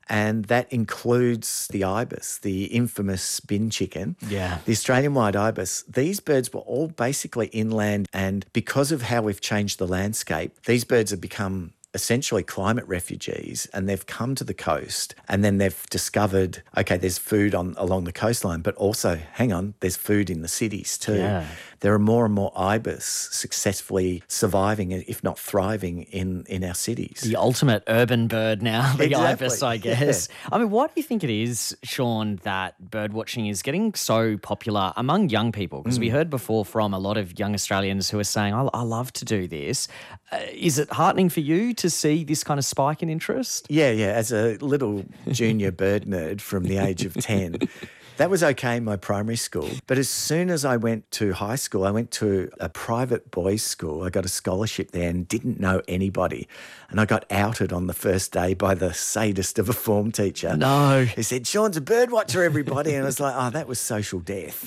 And that includes the ibis, the infamous bin chicken, Yeah. the Australian-wide ibis. These birds were all basically inland, and because of how we've changed the landscape, these birds have become essentially climate refugees, and they've come to the coast, and then they've discovered, okay, there's food along the coastline, but also, hang on, there's food in the cities too. Yeah. There are more and more ibis successfully surviving, if not thriving, in our cities. The ultimate urban bird now, the Exactly. ibis, I guess. Yeah. I mean, why do you think it is, Sean, that bird watching is getting so popular among young people? Because we heard before from a lot of young Australians who are saying, I love to do this. Is it heartening for you to see this kind of spike in interest? Yeah. As a little junior bird nerd from the age of 10, that was okay in my primary school. But as soon as I went to high school, I went to a private boys' school. I got a scholarship there and didn't know anybody. And I got outed on the first day by the sadist of a form teacher. No. He said, Sean's a bird watcher, everybody. And I was like, oh, that was social death.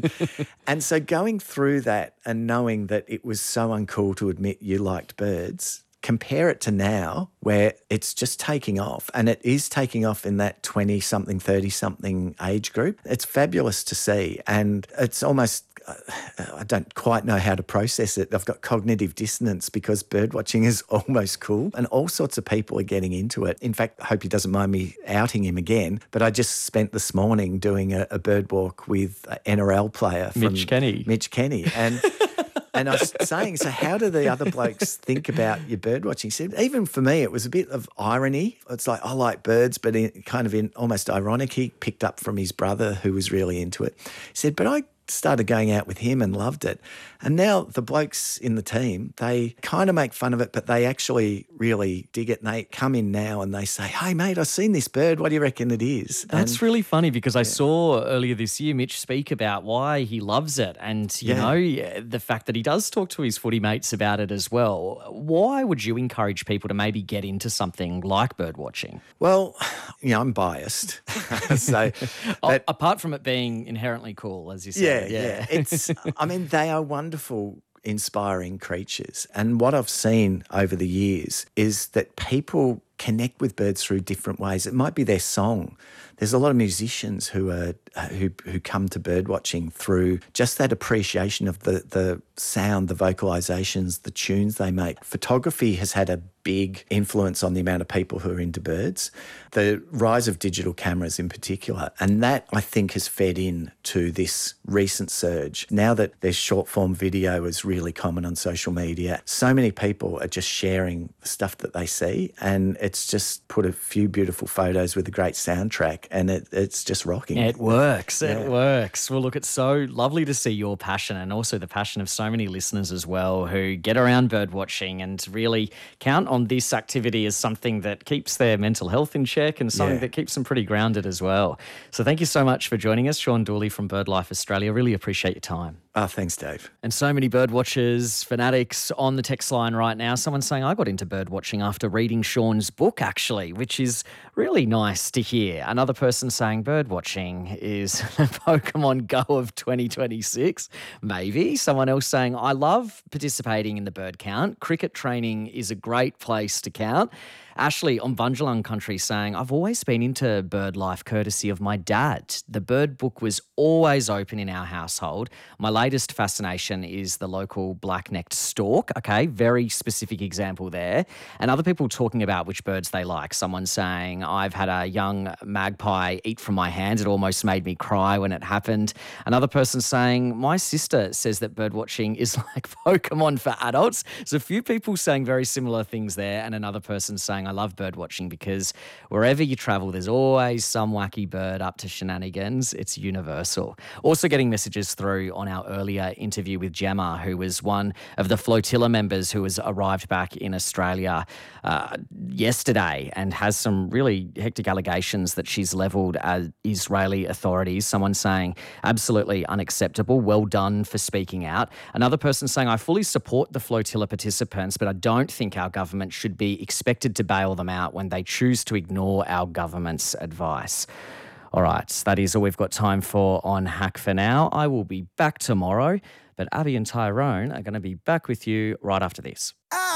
And so going through that and knowing that it was so uncool to admit you liked birds, compare it to now where it's just taking off, and it is taking off in that 20-something, 30-something age group. It's fabulous to see, and it's almost, I don't quite know how to process it. I've got cognitive dissonance because bird watching is almost cool, and all sorts of people are getting into it. In fact, I hope he doesn't mind me outing him again, but I just spent this morning doing a bird walk with an NRL player from Mitch Kenny. And I was saying, so how do the other blokes think about your bird watching? He said, even for me, it was a bit of irony. It's like, I like birds, but in almost ironic. He picked up from his brother who was really into it. He said, but I started going out with him and loved it. And now the blokes in the team, they kind of make fun of it, but they actually really dig it. And they come in now and they say, hey, mate, I've seen this bird. What do you reckon it is? That's really funny because I saw earlier this year Mitch speak about why he loves it and, you know, the fact that he does talk to his footy mates about it as well. Why would you encourage people to maybe get into something like bird watching? Well, I'm biased. So, apart from it being inherently cool, as you said. Yeah. They are wonderful, inspiring creatures. And what I've seen over the years is that people connect with birds through different ways. It might be their song. There's a lot of musicians who come to bird watching through just that appreciation of the sound, the vocalizations, the tunes they make. Photography has had a big influence on the amount of people who are into birds. The rise of digital cameras in particular, and that I think has fed in to this recent surge. Now that there's short form video is really common on social media, so many people are just sharing the stuff that they see, and it's just put a few beautiful photos with a great soundtrack, and it's just rocking. It works. It works. Well, look, it's so lovely to see your passion and also the passion of so many listeners as well who get around bird watching and really count on this activity as something that keeps their mental health in check and something that keeps them pretty grounded as well. So thank you so much for joining us, Sean Dooley from BirdLife Australia. Really appreciate your time. Oh, thanks, Dave. And so many bird watchers, fanatics on the text line right now. Someone's saying, I got into bird watching after reading Sean's book, actually, which is really nice to hear. Another person saying bird watching is the Pokemon Go of 2026. Maybe. Someone else saying, I love participating in the bird count. Cricket training is a great place to count. Ashley on Bunjalung country saying, I've always been into bird life courtesy of my dad. The bird book was always open in our household. My latest fascination is the local black-necked stork. Okay, very specific example there. And other people talking about which birds they like. Someone saying, I've had a young magpie eat from my hand. It almost made me cry when it happened. Another person saying, my sister says that bird watching is like Pokemon for adults. So a few people saying very similar things there. And another person saying, I love bird watching because wherever you travel, there's always some wacky bird up to shenanigans. It's universal. Also getting messages through on our earlier interview with Gemma, who was one of the flotilla members who has arrived back in Australia yesterday and has some really hectic allegations that she's levelled at Israeli authorities. Someone saying, absolutely unacceptable. Well done for speaking out. Another person saying, I fully support the flotilla participants, but I don't think our government should be expected to bail them out when they choose to ignore our government's advice. All right, that is all we've got time for on Hack for now. I will be back tomorrow, but Abby and Tyrone are going to be back with you right after this.